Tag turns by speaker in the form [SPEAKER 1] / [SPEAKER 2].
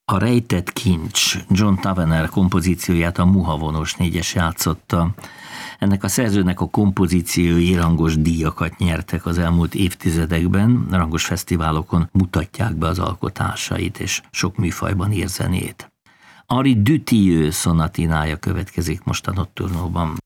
[SPEAKER 1] A rejtett kincs John Tavener kompozícióját a Muhavonos 4-es játszotta. Ennek a szerzőnek a kompozíciói rangos díjakat nyertek az elmúlt évtizedekben, rangos fesztiválokon mutatják be az alkotásait, és sok műfajban ír zenét. Henri Dutilleux szonatinája következik most a Nocturnóban.